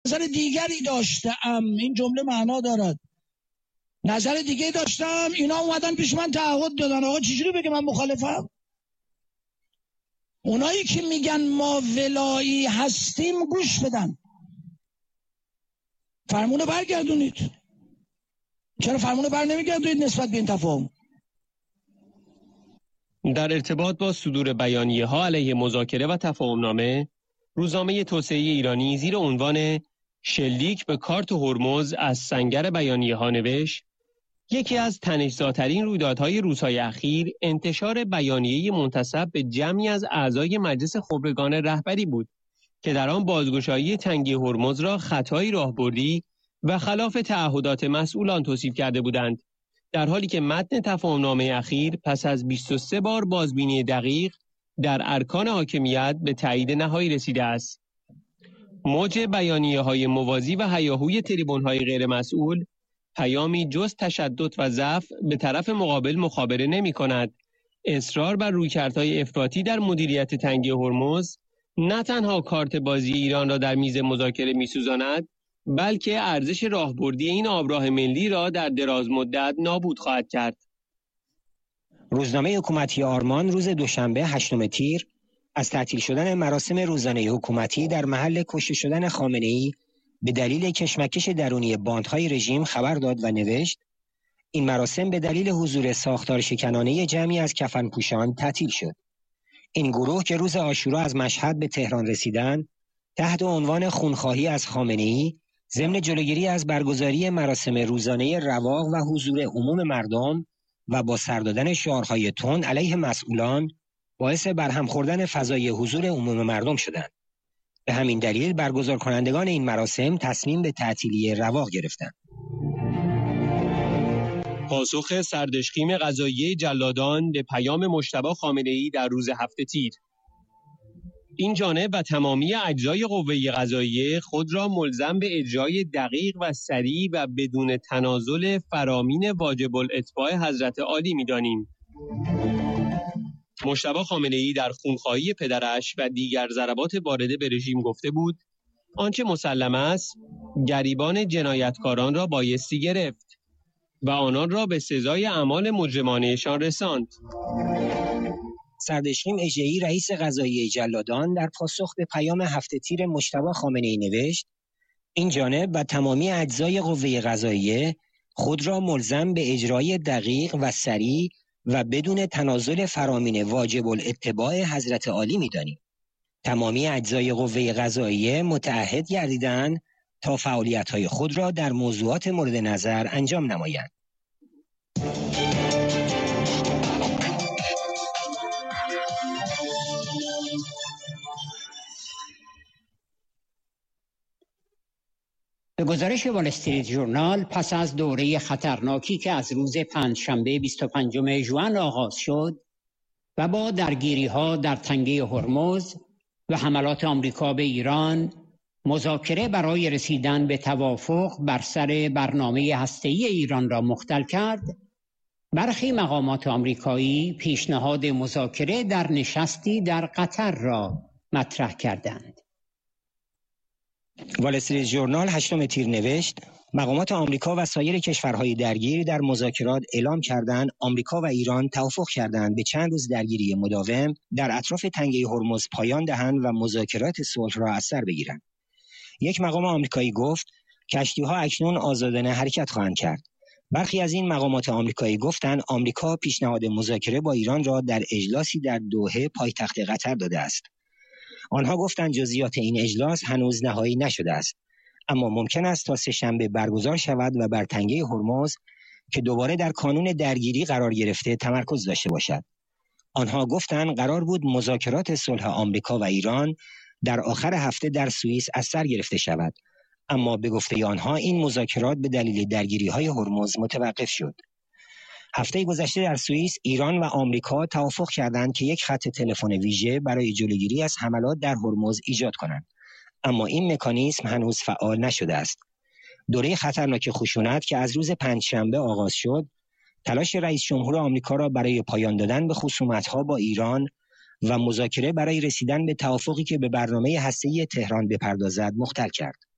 نظر دیگری داشتم، این جمله معنا دارد، نظر دیگه داشتم، اینا اومدن پیش من تعهد دادن. آقا چجوری بگه من مخالفم؟ اونایی که میگن ما ولایی هستیم گوش بدن، فرمونه برگردونید. چرا فرمونه بر نمیگردونید نسبت به این تفاهم؟ در ارتباط با صدور بیانیه ها علیه مذاکره و تفاهمنامه، روزنامه توسعه ایرانی زیر عنوان شلیک به کارت هرمز از سنگر بیانیه ها نوشت: یکی از تنش‌زاترین رویدادهای روزهای اخیر انتشار بیانیه منتسب به جمعی از اعضای مجلس خبرگان رهبری بود که در آن بازگشایی تنگه هرمز را خطایی راهبردی و خلاف تعهدات مسئولان توصیف کرده بودند، در حالی که متن تفاهمنامه اخیر پس از 23 بار بازبینی دقیق در ارکان حاکمیت به تایید نهایی رسیده است. موج بیانیه‌های موازی و هیاهوی تریبون‌های غیر مسئول پیامی جز تشدد و ضعف به طرف مقابل مخابره نمی‌کند. اصرار بر رویکردهای افراطی در مدیریت تنگه هرمز نه تنها کارت بازی ایران را در میز مذاکره می‌سوزاند، بلکه ارزش راهبردی این آبراه ملی را در دراز مدت نابود خواهد کرد. روزنامه حکومتی آرمان روز دوشنبه 8 تیر از تعطیل شدن مراسم روزانه حکومتی در محل کشته شدن خامنه‌ای به دلیل کشمکش درونی باندهای رژیم خبر داد و نوشت: این مراسم به دلیل حضور ساختار شکنانه جمعی از کفنپوشان تعطیل شد. این گروه که روز عاشورا از مشهد به تهران رسیدند، تحت عنوان خونخواهی از خامنه‌ای ضمن جلوگیری از برگزاری مراسم روزانه رواق و حضور عموم مردم و با سر دادن شعارهای تند علیه مسئولان باعث برهم خوردن فضای حضور عموم مردم شدند. به همین دلیل برگزار کنندگان این مراسم تصمیم به تعطیلی رواق گرفتند. پاسخ سردشخیم قضاییه جلادان به پیام مجتبی خامنه‌ای در روز 7 تیر: این جانب و تمامی اجزای قوه قضاییه خود را ملزم به اجرای دقیق و سریع و بدون تنازل فرامین واجب الاتباع حضرت عالی می‌دانیم. مجتبی خامنه‌ای در خونخواهی پدرش و دیگر ضربات وارده به رژیم گفته بود: آنچه مسلم است گریبان جنایتکاران را بایستی گرفت و آنان را به سزای اعمال مجرمانه‌شان رساند. سردشخیم اژه‌ای رئیس قضاییه جلادان در پاسخ به پیام 7 تیر مجتبی خامنه‌ای نوشت: این جانب و تمامی اجزای قوه قضاییه خود را ملزم به اجرای دقیق و سریع و بدون تنازل فرامین واجب الاتباع حضرت عالی می‌دانیم. تمامی اجزای قوه قضاییه متعهد گردیدند تا فعالیت‌های خود را در موضوعات مورد نظر انجام نمایند. به گزارش وال استریت ژورنال، پس از دوره خطرناکی که از روز پنجشنبه 25 ژوئن آغاز شد و با درگیری‌ها در تنگه هرمز و حملات آمریکا به ایران، مذاکره برای رسیدن به توافق بر سر برنامه هسته‌ای ایران را مختل کرد، برخی مقامات آمریکایی پیشنهاد مذاکره در نشستی در قطر را مطرح کردند. وال استریت ژورنال 8 تیر نوشت: مقامات آمریکا و سایر کشورهای درگیر در مذاکرات اعلام کردند آمریکا و ایران توافق کردند به چند روز درگیری مداوم در اطراف تنگه هرمز پایان دهند و مذاکرات صلح را از سر بگیرند. یک مقام آمریکایی گفت کشتی‌ها اکنون آزادانه حرکت خواهند کرد. برخی از این مقامات آمریکایی گفتند آمریکا پیشنهاد مذاکره با ایران را در اجلاسی در دوحه پایتخت قطر داده است. آنها گفتند جزئیات این اجلاس هنوز نهایی نشده است، اما ممکن است تا سه‌شنبه برگزار شود و بر تنگه هرمز که دوباره در کانون درگیری قرار گرفته تمرکز داشته باشد. آنها گفتند قرار بود مذاکرات صلح آمریکا و ایران در آخر هفته در سوئیس از سر گرفته شود، اما به گفته آنها این مذاکرات به دلیل درگیری‌های هرمز متوقف شد. هفته گذشته در سوئیس ایران و آمریکا توافق کردند که یک خط تلفن ویژه برای جلوگیری از حملات در هرمز ایجاد کنند، اما این مکانیزم هنوز فعال نشده است. دوره خطرناک خشونت که از روز پنجشنبه آغاز شد، تلاش رئیس جمهور آمریکا را برای پایان دادن به خصومت‌ها با ایران و مذاکره برای رسیدن به توافقی که به برنامه هسته‌ای تهران بپردازد مختل کرد.